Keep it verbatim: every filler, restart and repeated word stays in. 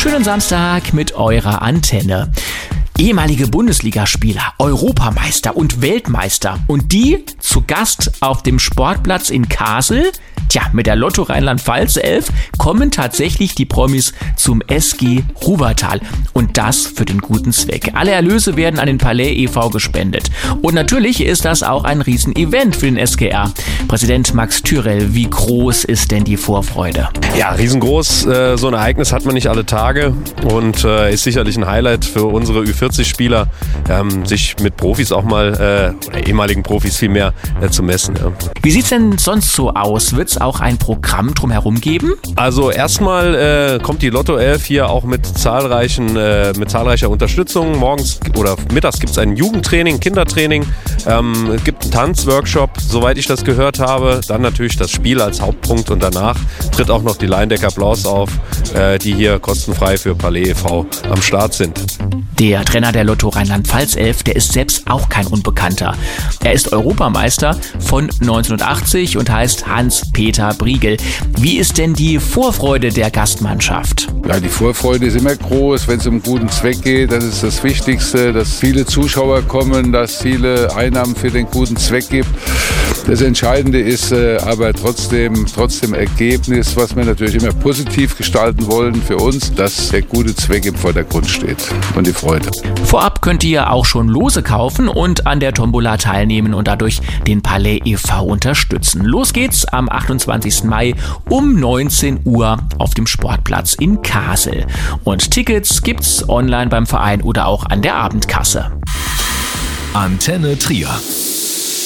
Schönen Samstag mit eurer Antenne. Ehemalige Bundesligaspieler, Europameister und Weltmeister und die zu Gast auf dem Sportplatz in Kassel. Tja, mit der Lotto Rheinland-Pfalz elf kommen tatsächlich die Promis zum S G Ruwertal. Und das für den guten Zweck. Alle Erlöse werden an den Palais e V gespendet. Und natürlich ist das auch ein Riesenevent für den S G R. Präsident Max Thürell, wie groß ist denn die Vorfreude? Ja, riesengroß. Äh, so ein Ereignis hat man nicht alle Tage und äh, ist sicherlich ein Highlight für unsere Ü vierzig Spieler, ähm, sich mit Profis auch mal, äh, oder ehemaligen Profis vielmehr, äh, zu messen. Ja. Wie sieht's denn sonst so aus? Wird's auch ein Programm drumherum geben? Also erstmal äh, kommt die Lotto elf hier auch mit zahlreichen, äh, mit zahlreicher Unterstützung. Morgens oder mittags gibt es ein Jugendtraining, Kindertraining, ähm, es gibt einen Tanzworkshop, soweit ich das gehört habe. Dann natürlich das Spiel als Hauptpunkt und danach tritt auch noch die Leindecker Blaus auf, äh, die hier kostenfrei für Palais e V am Start sind. Der Trainer der Lotto Rheinland-Pfalz elf, der ist selbst auch kein Unbekannter. Er ist Europameister von neunzehnhundertachtzig und heißt Hans-Peter Briegel. Wie ist denn die Vorfreude der Gastmannschaft? Ja, die Vorfreude ist immer groß, wenn es um einen guten Zweck geht. Das ist das Wichtigste, dass viele Zuschauer kommen, dass es viele Einnahmen für den guten Zweck gibt. Das Entscheidende ist äh, aber trotzdem, trotzdem Ergebnis, was wir natürlich immer positiv gestalten wollen für uns, dass der gute Zweck im Vordergrund steht und die Freude. Vorab könnt ihr auch schon Lose kaufen und an der Tombola teilnehmen und dadurch den Palais e V unterstützen. Los geht's am achtundzwanzigsten Mai um neunzehn Uhr auf dem Sportplatz in Kassel. Und Tickets gibt's online beim Verein oder auch an der Abendkasse. Antenne Trier.